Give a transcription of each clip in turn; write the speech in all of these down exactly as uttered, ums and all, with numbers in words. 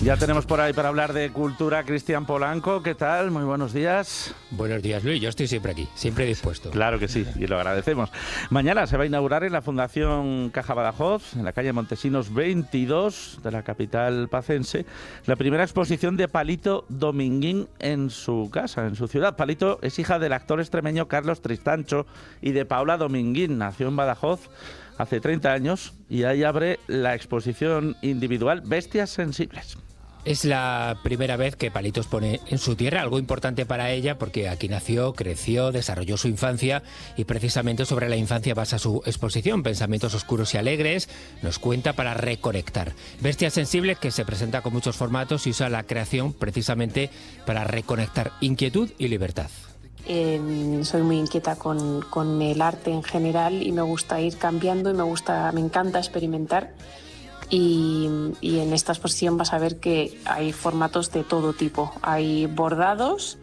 Ya tenemos por ahí para hablar de cultura Cristian Polanco. ¿Qué tal? Muy buenos días. Buenos días, Luis. Yo estoy siempre aquí, siempre dispuesto. Claro que sí, y lo agradecemos. Mañana se va a inaugurar en la Fundación Caja Badajoz, en la calle Montesinos veintidós de la capital pacense, la primera exposición de Palito Dominguín en su casa, en su ciudad. Palito es hija del actor extremeño Carlos Tristancho y de Paula Dominguín. Nació en Badajoz hace treinta años y ahí abre la exposición individual Bestias Sensibles. Es la primera vez que Palito expone en su tierra, algo importante para ella porque aquí nació, creció, desarrolló su infancia y precisamente sobre la infancia basa su exposición, Pensamientos oscuros y alegres, nos cuenta para reconectar. Bestias Sensibles, que se presenta con muchos formatos y usa la creación precisamente para reconectar inquietud y libertad. Eh, soy muy inquieta con, con el arte en general y me gusta ir cambiando y me gusta, me encanta experimentar. Y, y en esta exposición vas a ver que hay formatos de todo tipo. Hay bordados,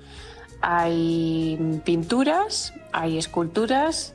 hay pinturas, hay esculturas,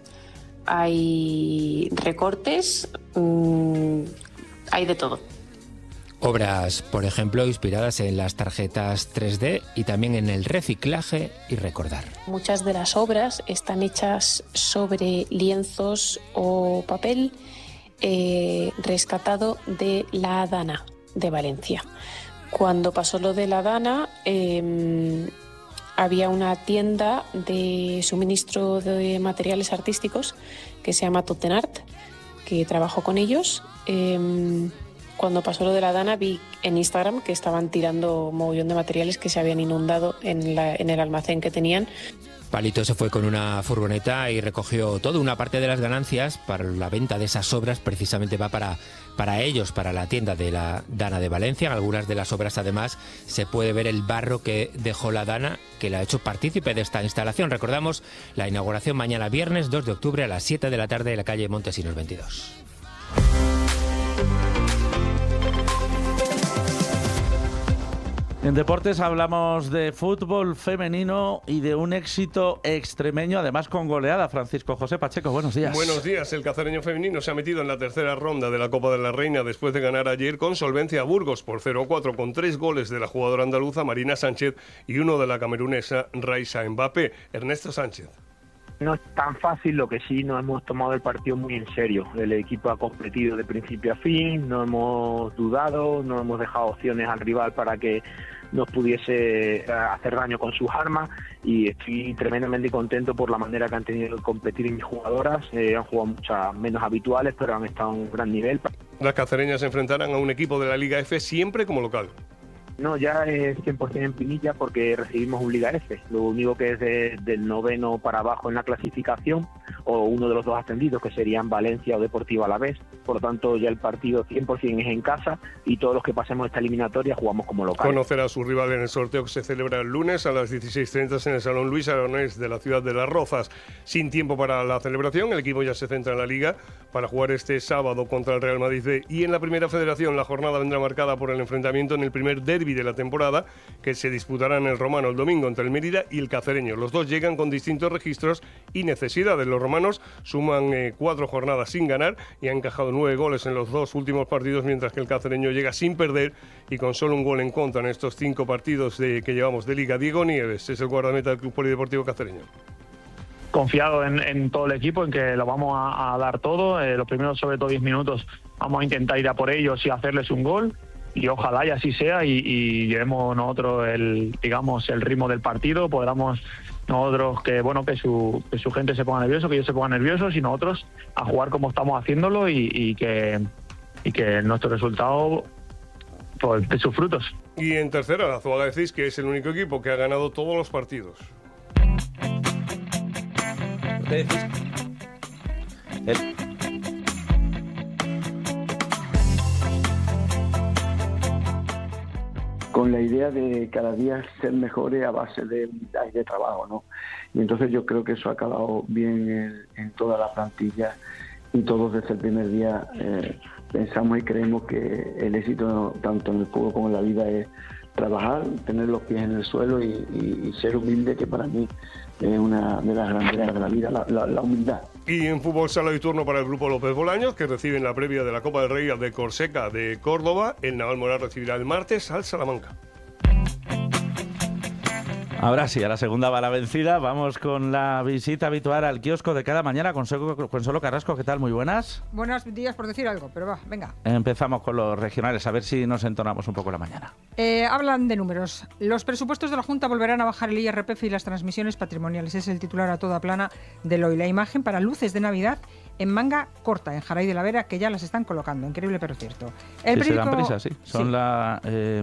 hay recortes, mmm, hay de todo. Obras, por ejemplo, inspiradas en las tarjetas tres D y también en el reciclaje y recordar. Muchas de las obras están hechas sobre lienzos o papel Eh, rescatado de la Dana de Valencia. Cuando pasó lo de la Dana, eh, había una tienda de suministro de materiales artísticos que se llama Tottenart, que trabajó con ellos. Eh, cuando pasó lo de la Dana, vi en Instagram que estaban tirando un mogollón de materiales que se habían inundado en, la, en el almacén que tenían. Palito se fue con una furgoneta y recogió todo. Una parte de las ganancias para la venta de esas obras precisamente va para, para ellos, para la tienda de la Dana de Valencia. En algunas de las obras además se puede ver el barro que dejó la Dana, que la ha hecho partícipe de esta instalación. Recordamos la inauguración mañana viernes dos de octubre a las siete de la tarde en la calle Montesinos veintidós. En deportes hablamos de fútbol femenino y de un éxito extremeño, además con goleada. Francisco José Pacheco, buenos días. Buenos días. El cacereño femenino se ha metido en la tercera ronda de la Copa de la Reina después de ganar ayer con solvencia a Burgos por cero a cuatro con tres goles de la jugadora andaluza Marina Sánchez y uno de la camerunesa Raiza Mbappé. Ernesto Sánchez. No es tan fácil, lo que sí nos hemos tomado el partido muy en serio. El equipo ha competido de principio a fin, no hemos dudado, no hemos dejado opciones al rival para que nos pudiese hacer daño con sus armas y estoy tremendamente contento por la manera que han tenido de competir mis jugadoras. Eh, han jugado muchas menos habituales, pero han estado a un gran nivel. Las cacereñas se enfrentarán a un equipo de la Liga F siempre como local. No, ya es cien por ciento en Pinilla porque recibimos un Liga F. Lo único que es de, del noveno para abajo en la clasificación o uno de los dos ascendidos que serían Valencia o Deportivo Alavés. Por lo tanto, ya el partido cien por ciento es en casa y todos los que pasemos esta eliminatoria jugamos como locales. Conocerá a su rival en el sorteo que se celebra el lunes a las dieciséis treinta en el Salón Luis Aronés de la ciudad de Las Rozas. Sin tiempo para la celebración, el equipo ya se centra en la Liga para jugar este sábado contra el Real Madrid B. Y en la Primera Federación la jornada vendrá marcada por el enfrentamiento en el primer derbi de la temporada que se disputará en el Romano el domingo entre el Mérida y el Cacereño. Los dos llegan con distintos registros y necesidades. Los romanos suman eh, cuatro jornadas sin ganar y han encajado nueve goles en los dos últimos partidos, mientras que el Cacereño llega sin perder y con solo un gol en contra en estos cinco partidos de, que llevamos de Liga. Diego Nieves es el guardameta del Club Polideportivo Cacereño. Confiado en, en todo el equipo, en que lo vamos a, a dar todo. Eh, los primeros sobre todo diez minutos vamos a intentar ir a por ellos y hacerles un gol. Y ojalá y así sea y, y llevemos nosotros el, digamos, el ritmo del partido, podamos nosotros que bueno que su, que su gente se ponga nervioso, que ellos se pongan nerviosos y nosotros a jugar como estamos haciéndolo y, y que y que nuestro resultado pues dé sus frutos. Y en tercera, la Zuaga decís que es el único equipo que ha ganado todos los partidos. ¿Qué decís? El... con la idea de cada día ser mejores a base de unidad y de trabajo, ¿no? Y entonces yo creo que eso ha calado bien en, en toda la plantilla y todos desde el primer día eh, pensamos y creemos que el éxito tanto en el fútbol como en la vida es trabajar, tener los pies en el suelo y, y, y ser humilde, que para mí es una de las grandezas de la vida, la, la, la humildad. Y en fútbol sala y turno para el grupo López Bolaños, que reciben la previa de la Copa del Rey de Corseca de Córdoba. El Navalmoral recibirá el martes al Salamanca. Ahora sí, a la segunda va la vencida. Vamos con la visita habitual al kiosco de cada mañana con Consuelo Carrasco. ¿Qué tal? Muy buenas. Buenos días por decir algo, pero va, venga. Empezamos con los regionales, a ver si nos entonamos un poco la mañana. Eh, hablan de números. Los presupuestos de la Junta volverán a bajar el I R P F y las transmisiones patrimoniales. Es el titular a toda plana del hoy. La imagen para luces de Navidad en manga corta, en Jaray de la Vera, que ya las están colocando. Increíble, pero cierto. El sí, periódico... se dan prisa, sí. Son sí. la... Eh,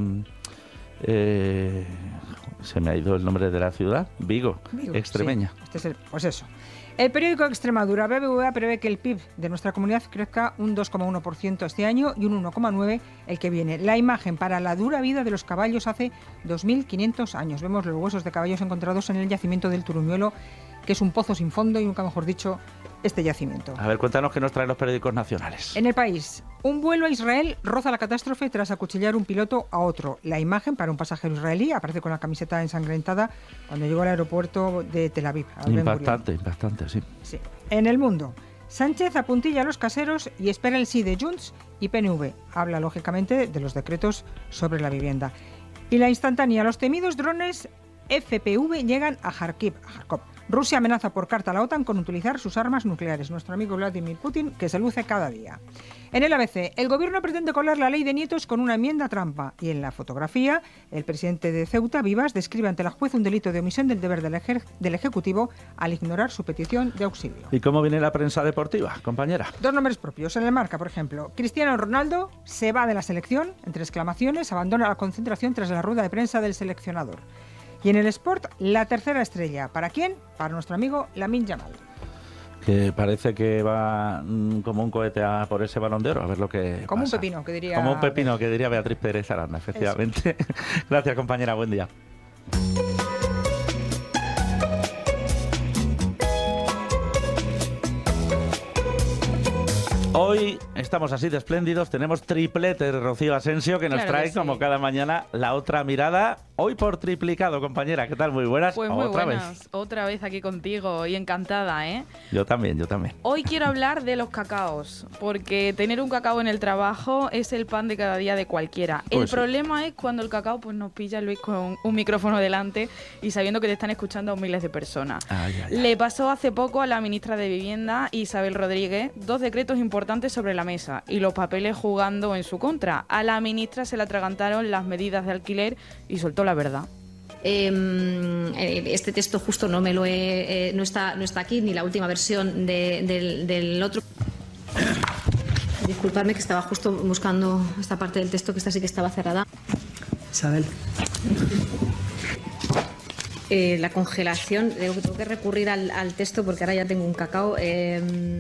eh, se me ha ido el nombre de la ciudad. Vigo, Vigo extremeña. Sí. Este es el, pues eso. El periódico Extremadura, B B V A, prevé que el P I B de nuestra comunidad crezca un dos coma uno por ciento este año y un uno coma nueve por ciento el que viene. La imagen para la dura vida de los caballos hace dos mil quinientos años. Vemos los huesos de caballos encontrados en el yacimiento del Turuñuelo, que es un pozo sin fondo y nunca mejor dicho, este yacimiento. A ver, cuéntanos qué nos traen los periódicos nacionales. En El País, un vuelo a Israel roza la catástrofe tras acuchillar un piloto a otro. La imagen para un pasajero israelí aparece con la camiseta ensangrentada cuando llegó al aeropuerto de Tel Aviv. Impactante, impactante, sí. sí. En El Mundo, Sánchez apuntilla a los caseros y espera el sí de Junts y P N V. Habla, lógicamente, de los decretos sobre la vivienda. Y la instantánea, los temidos drones F P V llegan a Kharkiv. A Kharkov. Rusia amenaza por carta a la OTAN con utilizar sus armas nucleares. Nuestro amigo Vladimir Putin, que se luce cada día. En el A B C, el gobierno pretende colar la ley de nietos con una enmienda trampa. Y en la fotografía, el presidente de Ceuta, Vivas, describe ante la juez un delito de omisión del deber del, ejer- del Ejecutivo al ignorar su petición de auxilio. ¿Y cómo viene la prensa deportiva, compañera? Dos nombres propios. En el Marca, por ejemplo, Cristiano Ronaldo se va de la selección, entre exclamaciones, abandona la concentración tras la rueda de prensa del seleccionador. Y en el Sport, la tercera estrella. ¿Para quién? Para nuestro amigo Lamine Yamal. Que parece que va mm, como un cohete a por ese Balón de Oro, a ver lo que Como pasa. un pepino, que diría... Como un pepino, que diría Beatriz Pérez Aranda, efectivamente. Gracias, compañera, buen día. Hoy estamos así de espléndidos, tenemos triplete de Rocío Asensio que nos claro trae que sí. como cada mañana la otra mirada, hoy por triplicado, compañera. ¿Qué tal? Muy buenas. Pues muy otra buenas, vez. otra vez aquí contigo y encantada, ¿eh? Yo también, yo también. Hoy quiero hablar de los cacaos, porque tener un cacao en el trabajo es el pan de cada día de cualquiera. Pues el sí. problema es cuando el cacao pues nos pilla, Luis, con un micrófono delante y sabiendo que te están escuchando miles de personas. Ay, ay, ay. Le pasó hace poco a la ministra de Vivienda, Isabel Rodríguez, dos decretos importantes sobre la mesa y los papeles jugando en su contra. A la ministra se le atragantaron las medidas de alquiler y soltó la verdad. Eh, este texto justo no me lo he, eh, no está no está aquí, ni la última versión de, del, del otro. Disculpadme que estaba justo buscando esta parte del texto, que esta sí que estaba cerrada. Isabel. Eh, la congelación, digo que tengo que recurrir al, al texto porque ahora ya tengo un cacao. Eh,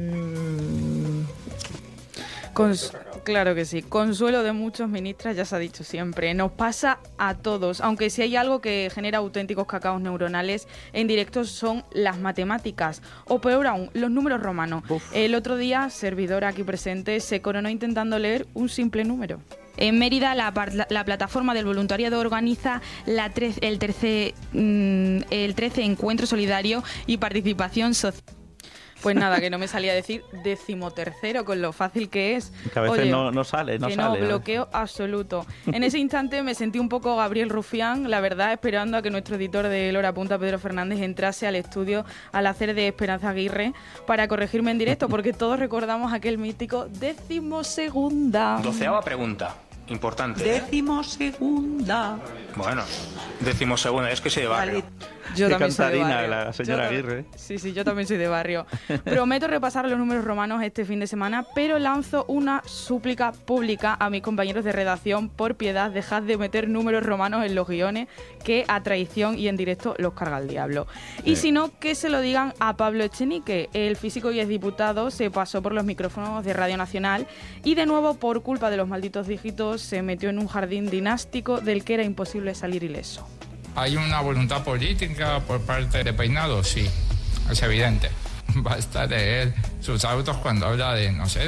Cons- claro que sí. Consuelo de muchos, ministras, ya se ha dicho siempre. Nos pasa a todos, aunque si hay algo que genera auténticos cacaos neuronales en directo son las matemáticas, o peor aún, los números romanos. Uf. El otro día, servidora aquí presente, se coronó intentando leer un simple número. En Mérida, la, la, la plataforma del voluntariado organiza la tre- el, terce, mm, el trece Encuentro Solidario y Participación Social. Pues nada, que no me salía a decir decimotercero con lo fácil que es. Que a veces Oye, no, no sale, no que sale. No, bloqueo absoluto. En ese instante me sentí un poco Gabriel Rufián, la verdad, esperando a que nuestro editor de El Hora Punta, Pedro Fernández, entrase al estudio al hacer de Esperanza Aguirre para corregirme en directo, porque todos recordamos aquel mítico decimosegunda. Doceava pregunta. Importante. Decimosegunda. Bueno, decimosegunda, es que soy de barrio. Vale. Yo Qué también soy de barrio. La señora yo Aguirre. Sí, sí, yo también soy de barrio. Prometo repasar los números romanos este fin de semana, pero lanzo una súplica pública a mis compañeros de redacción. Por piedad, dejad de meter números romanos en los guiones, que a traición y en directo los carga el diablo. Y eh. si no, que se lo digan a Pablo Echenique. El físico y exdiputado se pasó por los micrófonos de Radio Nacional y de nuevo, por culpa de los malditos dígitos, se metió en un jardín dinástico del que era imposible salir ileso. ¿Hay una voluntad política por parte de Peinado? Sí, es evidente. Basta leer sus autos cuando habla de, no sé, de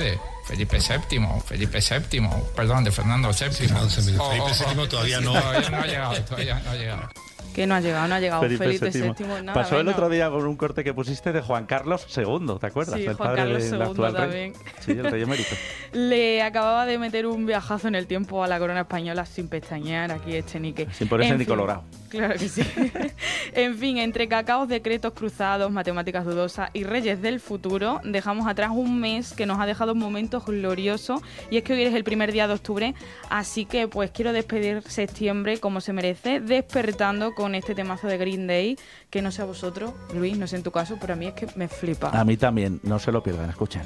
Felipe séptimo, Felipe séptimo, perdón, de Fernando séptimo. Sí, Felipe Oh, oh, séptimo oh, todavía sí, no. Todavía no ha llegado, todavía no ha llegado. Que no ha llegado, no ha llegado Felipe, Felipe séptimo. séptimo, nada Pasó el menos. otro día con un corte que pusiste de Juan Carlos segundo, ¿te acuerdas? Sí, el Juan padre Carlos del segundo actual también. rey. Sí, el rey emérito. Le acababa de meter un viajazo en el tiempo a la corona española sin pestañear aquí Echenique. Sin ponerse En ni fin, colorado. Claro que sí. En fin, entre cacaos, decretos cruzados, matemáticas dudosas y reyes del futuro, dejamos atrás un mes que nos ha dejado momentos gloriosos, y es que hoy es el primer día de octubre, así que pues quiero despedir septiembre como se merece, despertando con este temazo de Green Day, que no sé a vosotros, Luis, no sé en tu caso, pero a mí es que me flipa. A mí también, no se lo pierdan, escuchen.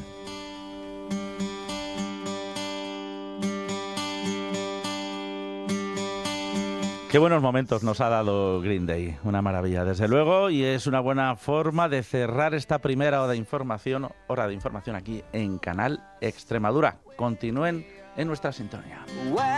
Qué buenos momentos nos ha dado Green Day, una maravilla desde luego, y es una buena forma de cerrar esta primera hora de información, hora de información aquí en Canal Extremadura. Continúen en nuestra sintonía.